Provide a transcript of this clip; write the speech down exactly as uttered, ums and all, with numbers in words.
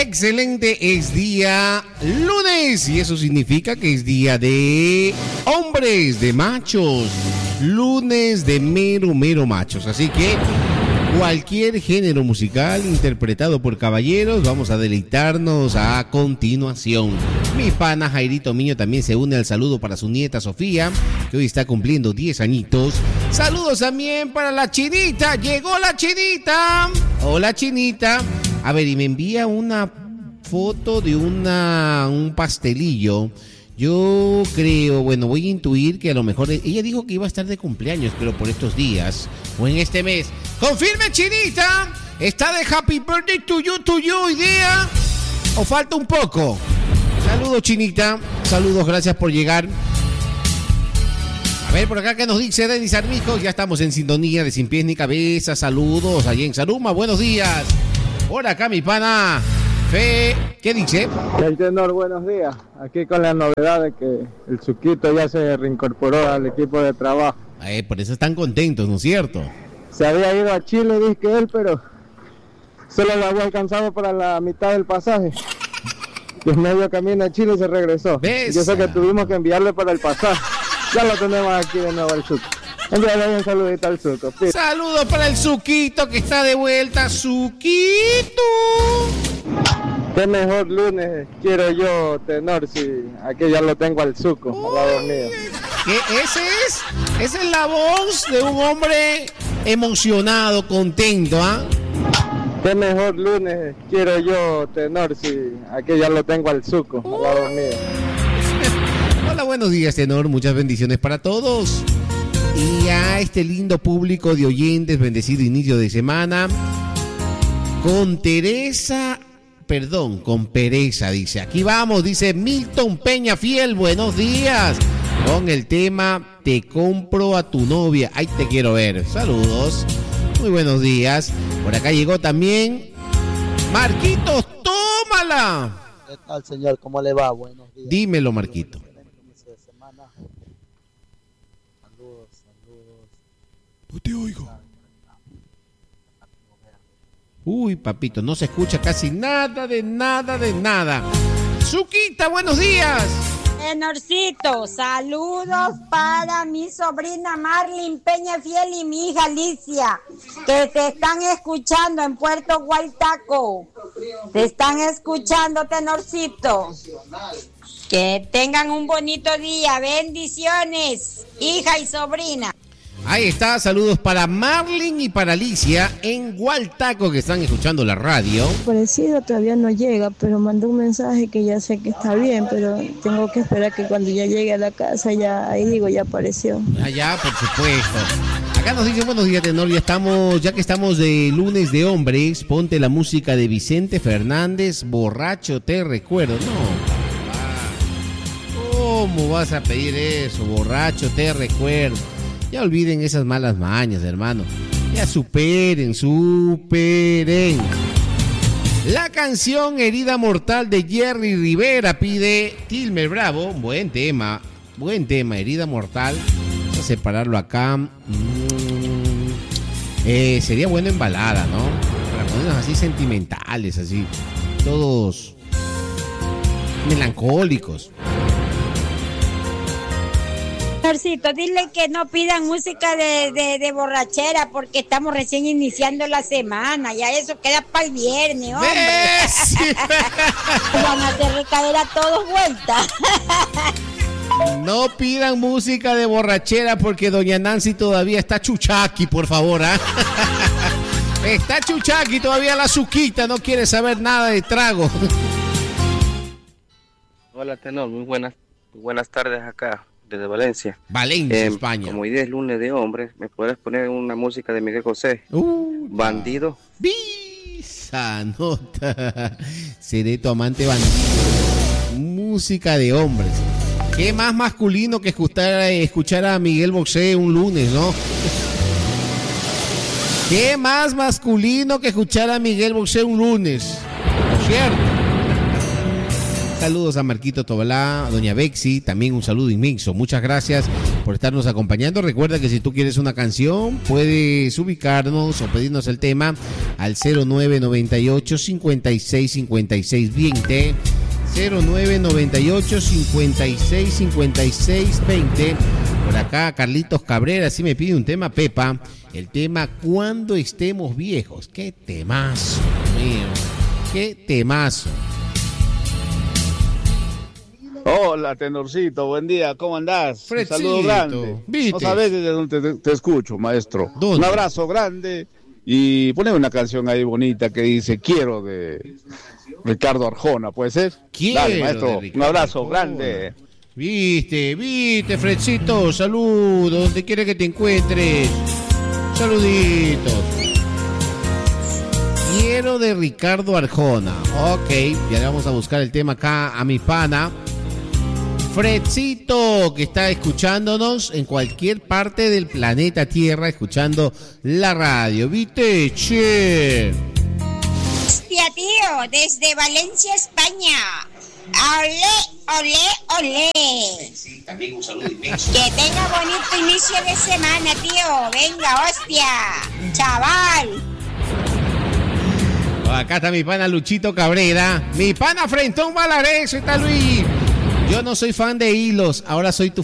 Excelente, es día lunes y eso significa que es día de hombres, de machos, lunes de mero, mero machos. Así que cualquier género musical interpretado por caballeros, vamos a deleitarnos a continuación. Mi pana Jairito Miño también se une al saludo para su nieta Sofía, que hoy está cumpliendo diez añitos. Saludos también para la Chinita, llegó la Chinita. Hola Chinita. A ver, y me envía una foto de una un pastelillo. Yo creo, bueno, voy a intuir que a lo mejor ella dijo que iba a estar de cumpleaños, pero por estos días o en este mes. ¡Confirme, Chinita! ¿Está de Happy Birthday to you, to you hoy día? ¿O falta un poco? Saludos, Chinita. Saludos, gracias por llegar. A ver, por acá que nos dice Denis Armijos, ya estamos en sintonía de Sin Pies Ni Cabeza. Saludos allí en Saruma, buenos días. Por acá mi pana Fe, ¿qué dice? El tenor, buenos días. Aquí con la novedad de que el Zuquito ya se reincorporó al equipo de trabajo. Eh, por eso están contentos, ¿no es cierto? Se había ido a Chile, dice que él, pero solo lo había alcanzado para la mitad del pasaje. Y en medio camino a Chile se regresó. ¿Ves? Yo sé que tuvimos que enviarle para el pasaje. Ya lo tenemos aquí de nuevo al Zuquito. Envíale un saludito al Zuco. Saludos para el Zuquito que está de vuelta. Zuquito. Qué mejor lunes quiero yo, tenor, si aquí ya lo tengo al Zuco, al lado mío. ¿Qué? Ese es, esa es la voz de un hombre emocionado, contento, ¿ah? ¿eh? Qué mejor lunes quiero yo, tenor, si aquí ya lo tengo al Zuco, al lado mío. Hola, buenos días, tenor. Muchas bendiciones para todos. Y a este lindo público de oyentes, bendecido inicio de semana. Con Teresa, perdón, con pereza, dice. Aquí vamos, dice Milton Peña Fiel, buenos días. Con el tema Te compro a tu novia. Ay, te quiero ver. Saludos. Muy buenos días. Por acá llegó también Marquitos, tómala. ¿Qué tal, señor? ¿Cómo le va? Buenos días. Dímelo, Marquito. No te oigo. Uy, papito, no se escucha casi nada de nada de nada. Zuquita, buenos días. Tenorcito, saludos para mi sobrina Marlin Peña Fiel y mi hija Alicia, que te están escuchando en Puerto Guaitaco. Te están escuchando, Tenorcito. Que tengan un bonito día. Bendiciones, hija y sobrina. Ahí está, saludos para Marlin y para Alicia en Gualtaco que están escuchando la radio. Parecido todavía no llega, pero mandó un mensaje que ya sé que está bien, pero tengo que esperar que cuando ya llegue a la casa, ya ahí digo, ya apareció. Ah, ya, por supuesto. Acá nos dicen, buenos días, tenor, ya estamos, ya que estamos de lunes de hombres, ponte la música de Vicente Fernández, Borracho te recuerdo. No, ¿cómo vas a pedir eso? Borracho te recuerdo. Ya olviden esas malas mañas, hermano. Ya superen, superen. La canción Herida Mortal de Jerry Rivera pide Tilmer Bravo. Buen tema, buen tema, Herida Mortal. Vamos a separarlo acá. Mm, eh, sería bueno en balada, ¿no? Para ponernos así sentimentales, así. Todos melancólicos. Tenorcito, dile que no pidan música de, de, de borrachera porque estamos recién iniciando la semana. Ya eso queda para el viernes, hombre. Van a hacer recaer a todos vueltas. No pidan música de borrachera porque doña Nancy todavía está chuchaqui, por favor, ¿eh? Está chuchaqui todavía la Zuquita, no quiere saber nada de trago. Hola, tenor, muy buenas, muy buenas tardes acá. Desde Valencia. Valencia, eh, España. Como hoy día es lunes de hombres, ¿me puedes poner una música de Miguel José? Uh, Bandido. Visa nota. Seré tu amante bandido. Música de hombres. Qué más masculino que escuchar, escuchar a Miguel Bosé un lunes, ¿no? Qué más masculino que escuchar a Miguel Bosé un lunes. ¿No es cierto? Saludos a Marquito Tobalá, a doña Bexi, también un saludo inmenso. Muchas gracias por estarnos acompañando. Recuerda que si tú quieres una canción, puedes ubicarnos o pedirnos el tema al cero nueve noventa y ocho, cincuenta y seis, cincuenta y seis, veinte. cero nueve noventa y ocho, cincuenta y seis, cincuenta y seis, veinte. Por acá Carlitos Cabrera sí me pide un tema, Pepa. El tema Cuando estemos viejos. Qué temazo, mío. Qué temazo. Hola, Tenorcito, buen día, ¿cómo andás? Fredcito, un saludo grande. ¿viste? No sabes desde dónde te, te escucho, maestro. ¿Dónde? Un abrazo grande y poneme una canción ahí bonita que dice Quiero de Ricardo Arjona, ¿puede ser? Quiero Dale, maestro, de un abrazo Arjona. grande. Viste, viste, Fredcito, saludos, donde quiera que te encuentres. Saluditos. Quiero de Ricardo Arjona. Ok, ya le vamos a buscar el tema acá a mi pana Fredcito, que está escuchándonos en cualquier parte del planeta Tierra, escuchando la radio. ¿Viste? Che. Hostia, tío, desde Valencia, España. Olé, olé, olé. Que tenga bonito inicio de semana, tío. Venga, hostia. Chaval. Acá está mi pana Luchito Cabrera. Mi pana Frentón Valareso, está Luis. Yo no soy fan de hilos, ahora soy tu